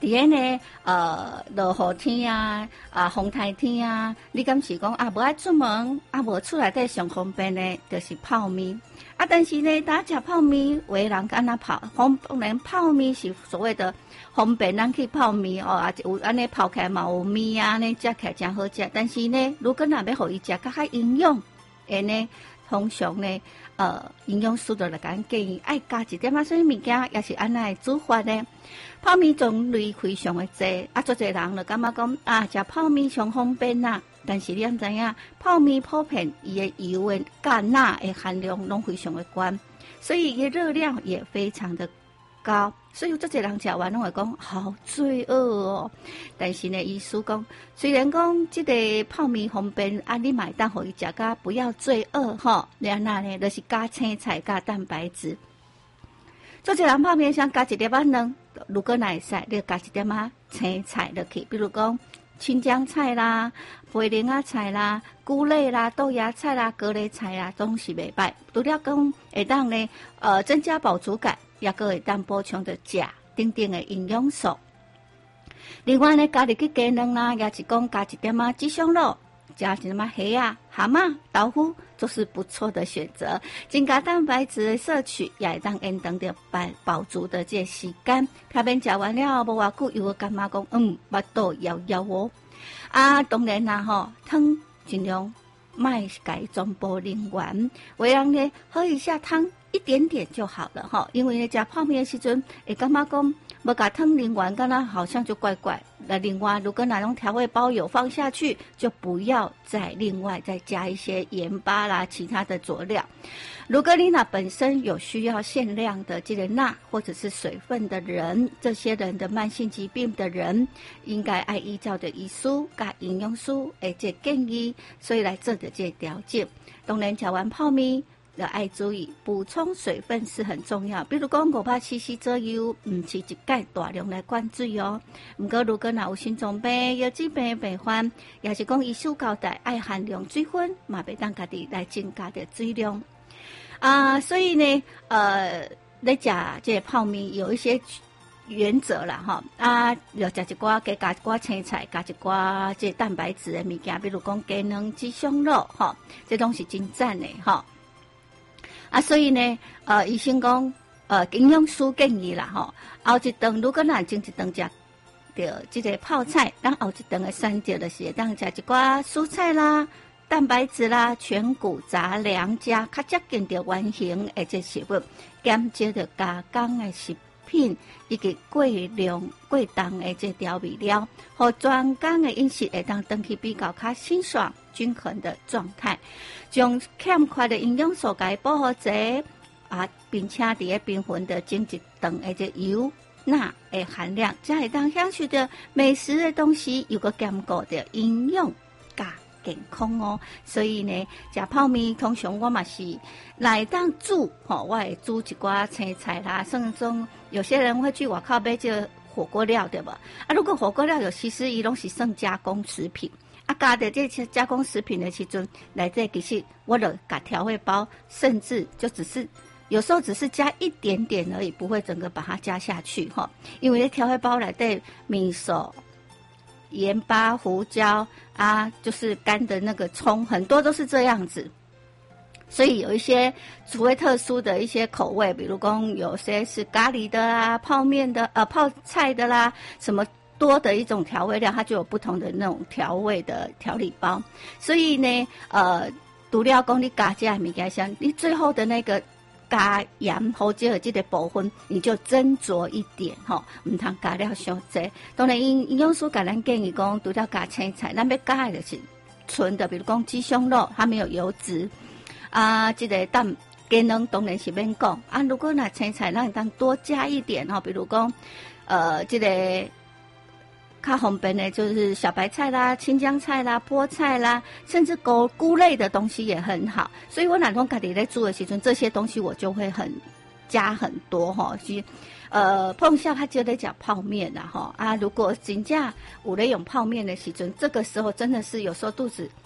伫呢落雨天风台天你敢是讲无爱出门无厝内底上方便的，就是泡面但是呢，大家食泡面，有的人敢若当然泡面是所谓的方便，咱去泡面有安尼泡起来嘛有面呢，食起来真好食。但是呢，如果若要互伊食较营养，呢，通常呢，营养师就来讲建议爱加一点什么物件，也是安尼煮法呢。泡面种类非常的多，足侪人就感觉讲食泡面上方便啦。但是你敢知影，泡面普遍伊的油的钠的含量拢非常的高，所以伊的热量也非常的高。所以足侪人食完拢会讲好罪恶哦。但是呢，医师讲，虽然讲这个泡面方便你买当互伊食甲不要罪恶吼。然后呢，就是加青菜加蛋白质。足侪人泡面想加一点卵，如果会使，你加一点青菜落去，比如讲青江菜啦、茴苓菜啦、菇类啦、豆芽菜啦、蛤蜊菜啦，都是袂歹。除了讲会当呢，增加饱足感，也个会当补充着钾等等的营养素。另外呢，加入去鸡卵啦，也是讲加一点鸡胸肉，加一点虾蛤蟆、豆腐，都是不错的选择。增加蛋白质的摄取，也会当延长着饱足的这时间。下面食完了无偌久，又会感觉讲腹肚枵枵哦。当然啦汤尽量卖改全部淋完，为让呢喝一下汤一点点就好了因为呢食泡面的时阵会感觉讲无把汤淋完，刚刚好像就怪怪。那另外，如果哪种调味包有放下去，就不要再另外再加一些盐巴啦，其他的佐料。如果你本身有需要限量的这个钠或者是水分的人，这些人的慢性疾病的人，应该爱依照的医师甲营养师这建议，所以来做的这调整。当然，吃完泡面要爱注意补充水分是很重要，比如讲500cc 左右，是一盖大量来灌水哦。不过如果有心脏病、腰子病、病患，也是讲医师交代爱含量水分，嘛袂当家己来增加的水量所以呢，在吃这泡面有一些原则啦要食一寡加一寡青菜，加一寡这蛋白质的物件，比如讲鸡卵、鸡胸肉这东西真赞的所以呢，医生讲，营养师建议啦后一顿如果咱前一顿食着这个泡菜，咱后一顿的选择就是当食一寡蔬菜啦、蛋白质啦、全谷杂粮加较接近着原形的这食物，减少着加工的食品以及过量过重的这调味料，和全工的饮食会当回去比较较清爽均衡的状态，将欠缺的营养素给补好者并且伫咧平衡的整一顿的这油钠的含量，才会当享受着美食的东西，又个兼顾着营养加健康哦。所以呢，食泡面通常我嘛是来当煮我会煮一寡青菜啦，甚至有些人会去外口买这个火锅料，对吧？如果火锅料其实伊拢是算加工食品。加的这些加工食品的时阵，来这其实我就加调味包，甚至就只是有时候只是加一点点而已，不会整个把它加下去因为调味包来的米手、盐巴、胡椒就是干的那个葱，很多都是这样子。所以有一些除非特殊的一些口味，比如说有些是咖喱的啦、泡面的泡菜的啦，什么多的一种调味料，它就有不同的那种调味的调理包。所以呢，除了讲你加这物件上，你最后的那个加盐胡椒的这个部分，你就斟酌一点唔通加了伤济。当然，营养师给咱建议讲，除了加青菜，咱要加的就是纯的，比如讲鸡胸肉，它没有油脂这个鸡卵当然是免讲如果那青菜，咱当多加一点比如讲这个。较方便的就是小白菜啦、青江菜啦、菠菜啦，甚至菇类的东西也很好。所以我哪种家己在煮的时阵，这些东西我就会加很多其实碰下他就在讲泡面如果真正有在用泡面的时阵，这个时候真的是有时候肚子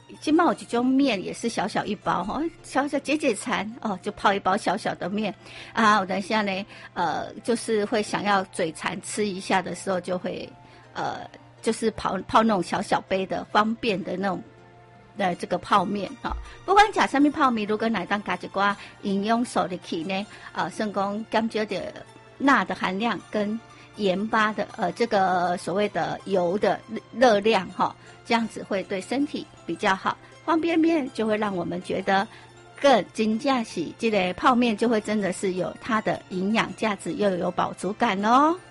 今嘛有一种面也是小小一包哈，小小解解馋哦，就泡一包小小的面啊。我等一下呢，就是会想要嘴馋吃一下的时候，就会就是泡那种小小杯的方便的那种这个泡面哈。不管吃什么泡面，如果来当加一寡营养素入去呢，算讲减少的钠的含量跟盐巴的这个所谓的油的热量哈，这样子会对身体比较好。方便面就会让我们觉得更真正是这个泡面就会真的是有它的营养价值，又有饱足感哦。